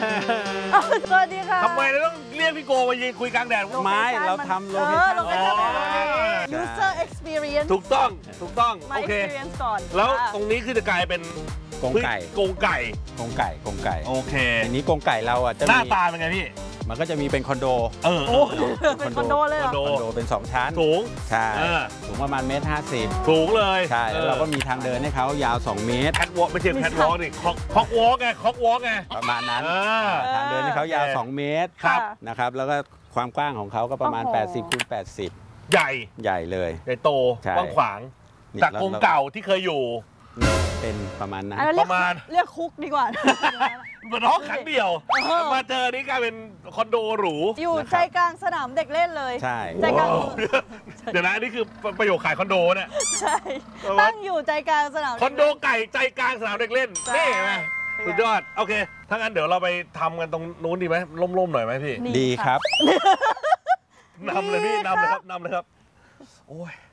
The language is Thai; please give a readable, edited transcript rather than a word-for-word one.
สวัสดีค่ะทำไมเราต้องเรียกพี่โกมายืนคุยกลางแดดไม้เราทำโลเคชั่น user experience ถูกต้องมาโอเค experience ก่อนแล้วตรงนี้คือจะกลายเป็นกรงไก่กรงไก่โอเคทีทีนี้กรงไก่เราอ่ะจะหน้ามีตาเป็นไงพี่มันก็จะมีเป็นคอนโดโอ้เป็นคอนโดเลยเหรอคอนโดคอนโดเป็น2ชั้นสูงใช่เออสูงประมาณ1.50 สูงเลยใช่แล้วเราก็มีทางเดินให้เขายาว2 เมตรแคทวอล์กไม่ใช่แคทวอล์กนี่คอกวอล์กไงประมาณนั้นาทางเดินให้เขายาว 2 เมตรครับนะครับแล้วก็ความกว้างของเขาก็ประมาณ80 คูณ 80 ใหญ่ใหญ่เลยใหญ่โตใช่กว้างขวางนี่จากกรงเก่าที่เคยอยู่เป็นประมาณนั้นอันนั้นประมาณเรียกคุกดีกว่าเหมือนห้องขังเดียว มาเจอนี่กลายเป็นคอนโดหรูอยู่ใจกลางสนามเด็กเล่นเลยใช่ใจกลางโอ้โหเดี๋ยวนะนี่คือประโยคขายคอนโดเนี่ยใช่ตั้งอยู่ใจกลางสนามคอนโดไก่ใจกลางสนามเด็กเล่นใช่นี่ไงสุดยอดโอเคถ้างั้นเดี๋ยวเราไปทำกันตรงนู้นดีไหมร่มๆหน่อยไหมพี่นี่ดีครับนำเลยพี่นำเลยครับโอ้ย